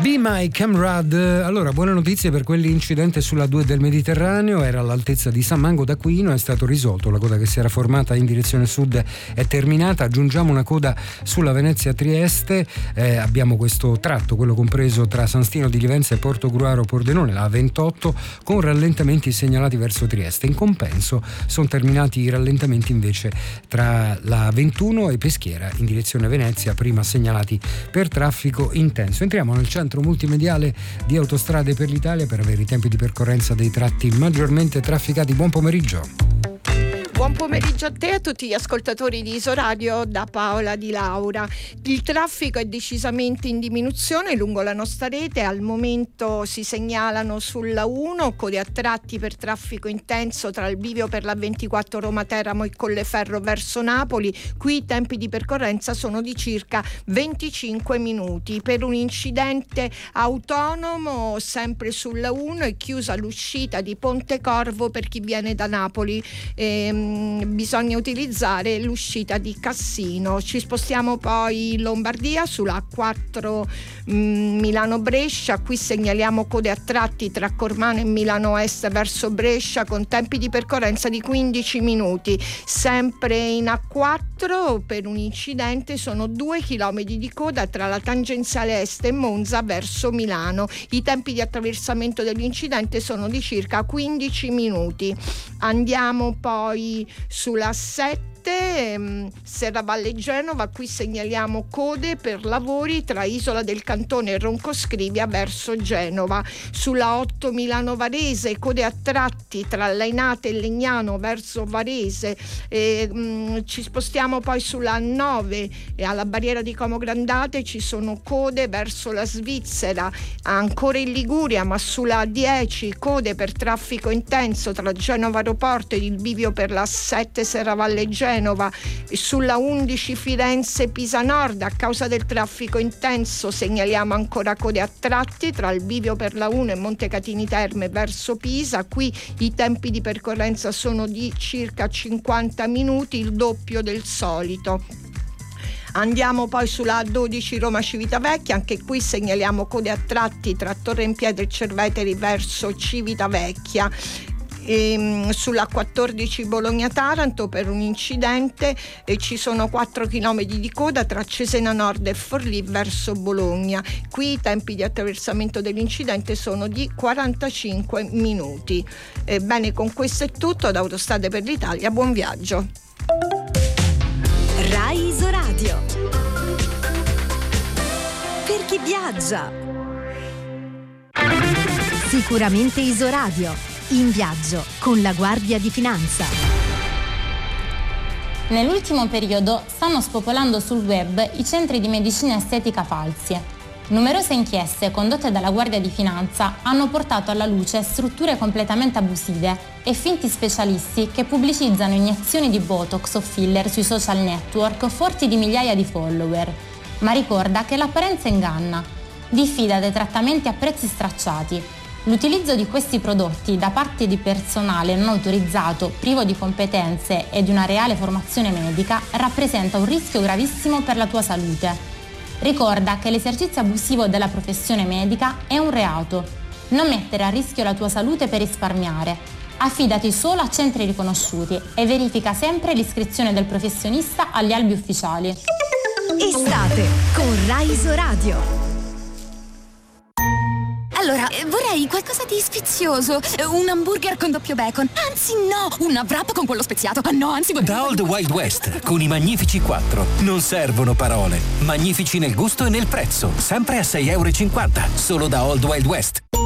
Be My Comrade. Allora, buone notizie per quell'incidente sulla 2 del Mediterraneo, era all'altezza di San Mango d'Aquino, è stato risolto, la coda che si era formata in direzione sud è terminata. Aggiungiamo una coda sulla Venezia-Trieste, abbiamo questo tratto, quello compreso tra San Stino di Livenza e Portogruaro-Pordenone, la A28, con rallentamenti segnalati verso Trieste. In compenso sono terminati i rallentamenti invece tra la 21 e Peschiera in direzione Venezia, prima segnalati per traffico intenso. Entriamo nel centro multimediale di Autostrade per l'Italia per avere i tempi di percorrenza dei tratti maggiormente trafficati. Buon pomeriggio. Buon pomeriggio a te e a tutti gli ascoltatori di Isoradio da Paola Di Laura. Il traffico è decisamente in diminuzione lungo la nostra rete, al momento si segnalano sulla 1 code a tratti per traffico intenso tra il bivio per la 24 Roma-Teramo e Colleferro verso Napoli. Qui i tempi di percorrenza sono di circa 25 minuti. Per un incidente autonomo sempre sulla 1 è chiusa l'uscita di Pontecorvo per chi viene da Napoli. Bisogna utilizzare l'uscita di Cassino. Ci spostiamo poi in Lombardia sulla A4 Milano-Brescia. Qui segnaliamo code a tratti tra Cormano e Milano Est verso Brescia con tempi di percorrenza di 15 minuti. Sempre in A4 per un incidente sono 2 chilometri di coda tra la tangenziale est e Monza verso Milano. I tempi di attraversamento dell'incidente sono di circa 15 minuti. Andiamo poi sulla 7 Serravalle Genova. Qui segnaliamo code per lavori tra Isola del Cantone e Roncoscrivia verso Genova. Sulla 8 Milano Varese code a tratti tra Lainate e Legnano verso Varese. Ci spostiamo poi sulla 9 alla barriera di Como Grandate, ci sono code verso la Svizzera, ancora in Liguria, ma sulla 10 code per traffico intenso tra Genova Aeroporto ed il bivio per la 7 Serravalle Genova. Sulla 11 Firenze Pisa Nord a causa del traffico intenso segnaliamo ancora code a tratti tra il bivio per la 1 e Montecatini Terme verso Pisa. Qui i tempi di percorrenza sono di circa 50 minuti, il doppio del solito. Andiamo poi sulla 12 Roma Civitavecchia, anche qui segnaliamo code a tratti tra Torre in Pietra e Cerveteri verso Civitavecchia. Sulla 14 Bologna-Taranto per un incidente ci sono 4 km di coda tra Cesena Nord e Forlì verso Bologna. Qui i tempi di attraversamento dell'incidente sono di 45 minuti. Bene, con questo è tutto da Autostrade per l'Italia, buon viaggio. Rai Isoradio, per chi viaggia. Sicuramente Isoradio. In viaggio con la Guardia di Finanza. Nell'ultimo periodo stanno spopolando sul web i centri di medicina estetica falsi. Numerose inchieste condotte dalla Guardia di Finanza hanno portato alla luce strutture completamente abusive e finti specialisti che pubblicizzano iniezioni di Botox o filler sui social network forti di migliaia di follower. Ma ricorda che l'apparenza inganna. Diffida dei trattamenti a prezzi stracciati. L'utilizzo di questi prodotti da parte di personale non autorizzato, privo di competenze e di una reale formazione medica, rappresenta un rischio gravissimo per la tua salute. Ricorda che l'esercizio abusivo della professione medica è un reato. Non mettere a rischio la tua salute per risparmiare. Affidati solo a centri riconosciuti e verifica sempre l'iscrizione del professionista agli albi ufficiali. Estate con Rai Isoradio. Allora, vorrei qualcosa di sfizioso. Un hamburger con doppio bacon. Anzi, no! Una wrap con quello speziato. Ah, no, anzi... Da Old Wild West, con i Magnifici 4. Non servono parole. Magnifici nel gusto e nel prezzo. Sempre a €6,50. Solo da Old Wild West.